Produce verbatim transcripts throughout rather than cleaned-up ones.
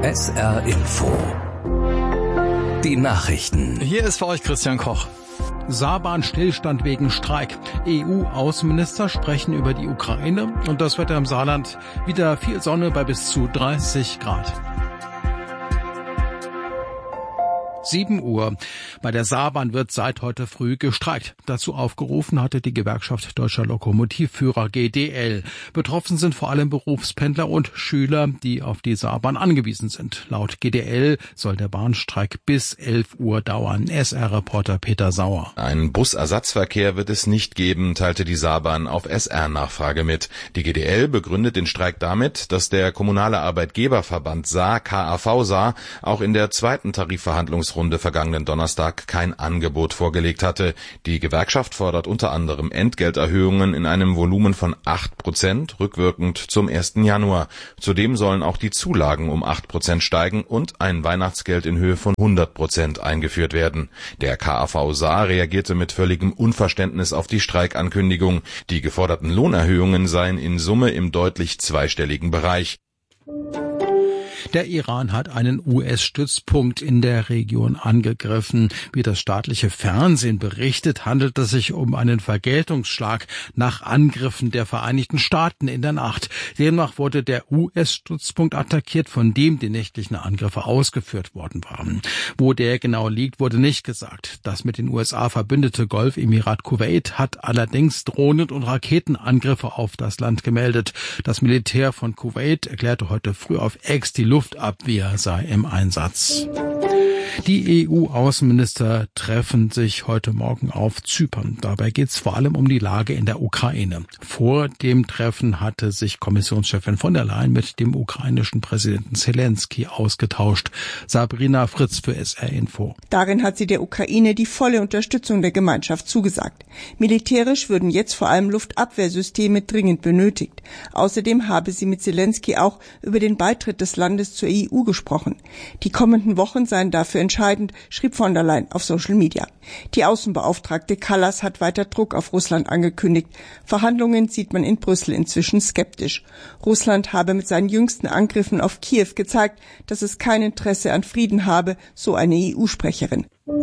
S R Info. Die Nachrichten. Hier ist für euch Christian Koch. Saarbahn-Stillstand wegen Streik. E U-Außenminister sprechen über die Ukraine und das Wetter im Saarland. Wieder viel Sonne bei bis zu dreißig Grad. sieben Uhr. Bei der Saarbahn wird seit heute früh gestreikt. Dazu aufgerufen hatte die Gewerkschaft Deutscher Lokomotivführer G D L. Betroffen sind vor allem Berufspendler und Schüler, die auf die Saarbahn angewiesen sind. Laut G D L soll der Bahnstreik bis elf Uhr dauern. S R-Reporter Peter Sauer. Einen Busersatzverkehr wird es nicht geben, teilte die Saarbahn auf S R-Nachfrage mit. Die G D L begründet den Streik damit, dass der kommunale Arbeitgeberverband Saar, K A V Saar, auch in der zweiten Tarifverhandlungsrunde Runde vergangenen Donnerstag kein Angebot vorgelegt hatte. Die Gewerkschaft fordert unter anderem Entgelterhöhungen in einem Volumen von acht Prozent, rückwirkend zum ersten Januar. Zudem sollen auch die Zulagen um acht Prozent steigen und ein Weihnachtsgeld in Höhe von hundert Prozent eingeführt werden. Der K A V Saar reagierte mit völligem Unverständnis auf die Streikankündigung. Die geforderten Lohnerhöhungen seien in Summe im deutlich zweistelligen Bereich. Der Iran hat einen U S-Stützpunkt in der Region angegriffen. Wie das staatliche Fernsehen berichtet, handelt es sich um einen Vergeltungsschlag nach Angriffen der Vereinigten Staaten in der Nacht. Demnach wurde der U S-Stützpunkt attackiert, von dem die nächtlichen Angriffe ausgeführt worden waren. Wo der genau liegt, wurde nicht gesagt. Das mit den U S A verbündete Golfemirat Kuwait hat allerdings Drohnen- und Raketenangriffe auf das Land gemeldet. Das Militär von Kuwait erklärte heute früh auf X, die Luftabwehr sei im Einsatz. Die E U-Außenminister treffen sich heute Morgen auf Zypern. Dabei geht es vor allem um die Lage in der Ukraine. Vor dem Treffen hatte sich Kommissionschefin von der Leyen mit dem ukrainischen Präsidenten Zelensky ausgetauscht. Sabrina Fritz für S R Info. Darin hat sie der Ukraine die volle Unterstützung der Gemeinschaft zugesagt. Militärisch würden jetzt vor allem Luftabwehrsysteme dringend benötigt. Außerdem habe sie mit Zelensky auch über den Beitritt des Landes zur E U gesprochen. Die kommenden Wochen seien dafür entscheidend, schrieb von der Leyen auf Social Media. Die Außenbeauftragte Kallas hat weiter Druck auf Russland angekündigt. Verhandlungen sieht man in Brüssel inzwischen skeptisch. Russland habe mit seinen jüngsten Angriffen auf Kiew gezeigt, dass es kein Interesse an Frieden habe, so eine E U-Sprecherin.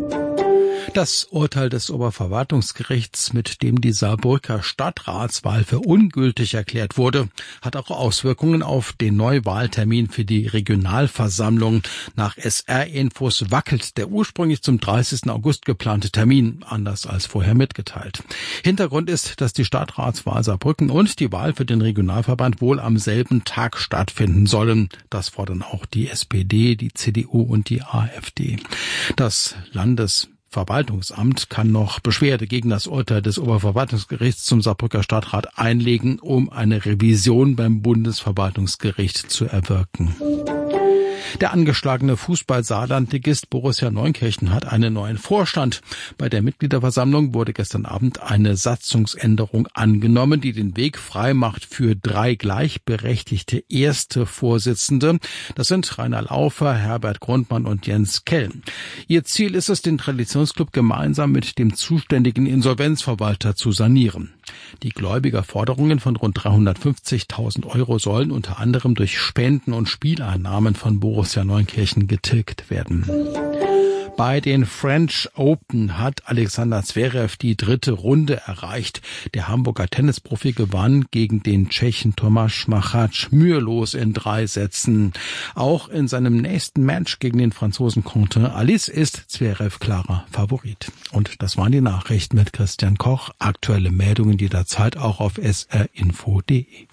Das Urteil des Oberverwaltungsgerichts, mit dem die Saarbrücker Stadtratswahl für ungültig erklärt wurde, hat auch Auswirkungen auf den Neuwahltermin für die Regionalversammlung. Nach S R-Infos wackelt der ursprünglich zum dreißigsten August geplante Termin, anders als vorher mitgeteilt. Hintergrund ist, dass die Stadtratswahl Saarbrücken und die Wahl für den Regionalverband wohl am selben Tag stattfinden sollen. Das fordern auch die S P D, die C D U und die A f D. Das Landes Verwaltungsamt kann noch Beschwerde gegen das Urteil des Oberverwaltungsgerichts zum Saarbrücker Stadtrat einlegen, um eine Revision beim Bundesverwaltungsgericht zu erwirken. Der angeschlagene Fußball-Saarlandligist Borussia Neunkirchen hat einen neuen Vorstand. Bei der Mitgliederversammlung wurde gestern Abend eine Satzungsänderung angenommen, die den Weg frei macht für drei gleichberechtigte erste Vorsitzende. Das sind Rainer Laufer, Herbert Grundmann und Jens Kell. Ihr Ziel ist es, den Traditionsclub gemeinsam mit dem zuständigen Insolvenzverwalter zu sanieren. Die Gläubigerforderungen von rund dreihundertfünfzigtausend Euro sollen unter anderem durch Spenden und Spieleinnahmen von Borussia Neunkirchen getilgt werden. Bei den French Open hat Alexander Zverev die dritte Runde erreicht. Der Hamburger Tennisprofi gewann gegen den Tschechen Tomáš Machač mühelos in drei Sätzen. Auch in seinem nächsten Match gegen den Franzosen Quentin Alice ist Zverev klarer Favorit. Und das waren die Nachrichten mit Christian Koch. Aktuelle Meldungen jederzeit auch auf s r info punkt d e.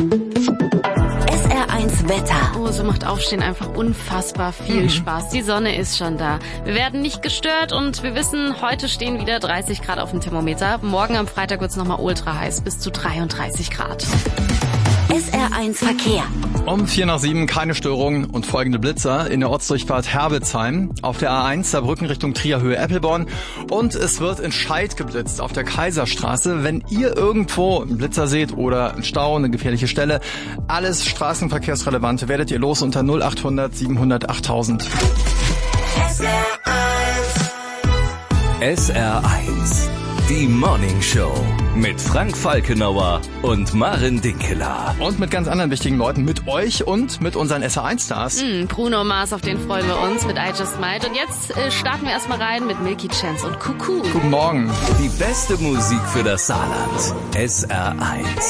S R eins Wetter. Oh, so macht Aufstehen einfach unfassbar viel mhm. Spaß. Die Sonne ist schon da. Wir werden nicht gestört und wir wissen, heute stehen wieder dreißig Grad auf dem Thermometer. Morgen am Freitag wird es nochmal ultra heiß, bis zu dreiunddreißig Grad. S R eins Verkehr. Um vier nach sieben keine Störungen und folgende Blitzer in der Ortsdurchfahrt Herbelsheim, auf der A eins Saarbrücken Richtung Trierhöhe Eppelborn und es wird in Scheid geblitzt auf der Kaiserstraße. Wenn ihr irgendwo einen Blitzer seht oder einen Stau, eine gefährliche Stelle, alles straßenverkehrsrelevante werdet ihr los unter null achthundert siebenhundert achttausend. S R eins. S R eins, die Morning Show. Mit Frank Falkenauer und Maren Dinkeler. Und mit ganz anderen wichtigen Leuten, mit euch und mit unseren S R eins Stars. Mm, Bruno Mars, auf den freuen wir uns mit I Just Might. Und jetzt äh, starten wir erstmal rein mit Milky Chance und Kuku. Guten Morgen. Die beste Musik für das Saarland. S R eins.